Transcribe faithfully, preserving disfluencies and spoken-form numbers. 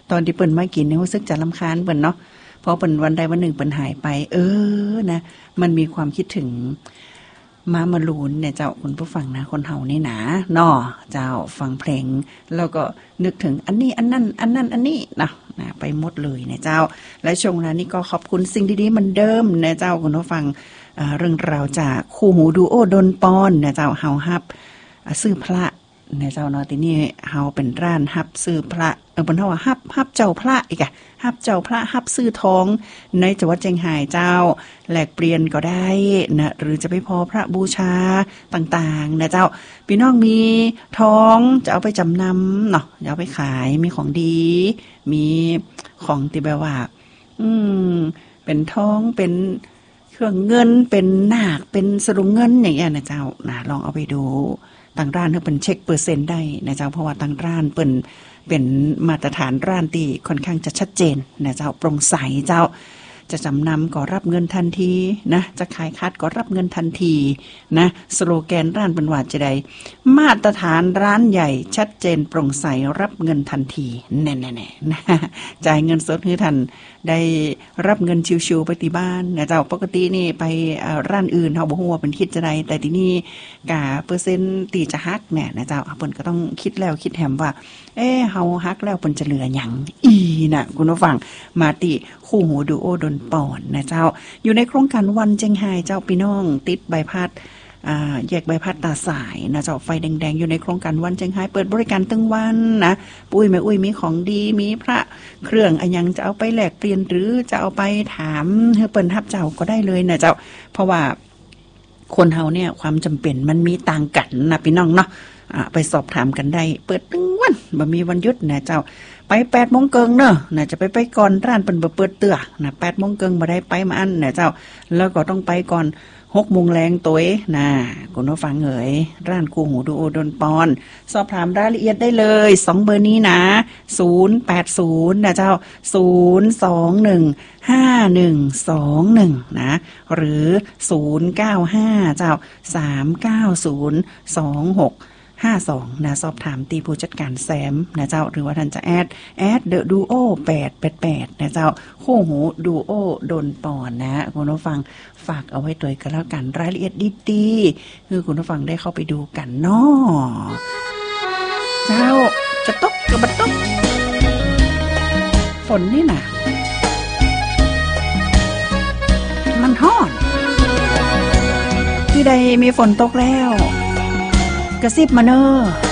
ตอนที่เปิ้นมากินเนี่ยรู้สึกจะรำคาญเปิ้นเนาะเพราะเปิ้นวันใดวันหนึ่งเปิ้นหายไปเออนะมันมีความคิดถึงมามาลูนเนี่ยเจ้าคุณผู้ฟังนะคนเฮานี่หนาเนาะเจ้าฟังเพลงแล้วก็นึกถึงอันนี้อันนั้นอันนั้นอันนี้นะนะไปหมดเลยเนี่ยเจ้าและช่วงเวลานี้ก็ขอบคุณสิ่งดีๆเหมือนเดิมเนี่ยเจ้าคุณผู้ฟังเรื่องราวจากคู่หูดูโอดนปอนเนี่ยเจ้าเฮาฮับซื้อพระเนี่ยเจ้าเนาะที่นี่เฮาเป็นร้านฮับซื้อพระเออเปิ้นเฮาว่าฮับฮับเจ้าพระอีกอ่ะฮับเจ้าพระฮับซื้อทองในจังหวัดเชียงรายเจ้าแลกเปลี่ยนก็ได้นะหรือจะไปพอพระบูชาต่างๆนะเจ้าพี่น้องมีทองจะเอาไปจำนำเนาะจะเอาไปขายมีของดีมีของที่แบบว่าอืมเป็นทองเป็นเครื่องเงินเป็นนาคเป็นสลุงเงินอย่างเงี้ยนะเจ้านะลองเอาไปดูต่างร้านเพิ่นเช็คเปอร์เซ็นต์ได้นะเจ้าเพราะว่าต่างร้านเปิ้นเป็นมาตรฐานร้านที่ค่อนข้างจะชัดเจนนะเจ้าโปร่งใสเจ้าจะจำนำก็รับเงินทันทีนะจะขายคัดก็รับเงินทันทีนะสโลแกนร้านเป็นว่าจะได้มาตรฐานร้านใหญ่ชัดเจนโปร่งใสรับเงินทันทีแน่ๆๆนะจ่ายเงินสดให้ทันได้รับเงินชิวๆไปที่บ้านนะเจ้าปกตินี่ไปร้านอื่นเฮาบ่ฮู้ว่าเป็นคิดจะได้แต่ที่นี่กะเปอร์เซ็นต์ที่จะฮักแน่นะเจ้าเพิ่นก็ต้องคิดแล้วคิดแหมว่าเอ๊ะเฮาฮักแล้วเพิ่นจะเหลือหยังอีน่ะคุณผู้ฟังมาติคู่หูดูโอดนปอนนะเจ้าอยู่ในโครงการวันเจียงไฮ้เจ้าพี่น้องติดใบพัดอ่าแยกใบพัดตาสายนะเจ้าไฟแดงๆอยู่ในโครงการวันเจียงไฮ้เปิดบริการตึงวันนะปุ้ยแม่อุ้ยมีของดีมีพระเครื่องอันยังจะเอาไปแลกเปลี่ยนหรือจะเอาไปถามเฮาเปิ้นรับเจ้าก็ได้เลยนะเจ้าเพราะว่าคนเฮาเนี่ยความจำเป็นมันมีต่างกันนะพี่น้องเนาะอ่าไปสอบถามกันได้เปิดตึงวันบ่มีวันหยุดนะเจ้าไป แปดโมงครึ่งเนอะน่ะจะไปไปก่อนร้านเปิ้นบ่เปิดเตื้อนะ แปดโมงครึ่งบ่ได้ไปมาอันนะเจ้าแล้วก็ต้องไปก่อน หกโมงแรงตัวนะคุณผู้ฟังเอ๋ยร้านคู่หูดูโอดนปอนสอบถามรายละเอียดได้เลยสองเบอร์นี้นะศูนย์แปดศูนย์นะเจ้าศูนย์สองหนึ่งห้าหนึ่งสองหนึ่งนะหรือศูนย์เก้าห้าเจ้าสามเก้าศูนย์สองหกห้าสองนะสอบถามตีผู้จัดการแซมนะเจ้าหรือว่าท่านจะแอดแอดเดอะดูโอแปดแปดแปดนะเจ้าคู่หูดูโอดนปอนนะคุณผู้ฟังฝากเอาไว้ตัวกันแล้วกันรายละเอียดดีๆคือคุณผู้ฟังได้เข้าไปดูกันเนาะเจ้าจะตกกับบัดตกฝนนี่น่ะมันฮ้อนที่ใดมีฝนตกแล้วกระซิบมาเนอ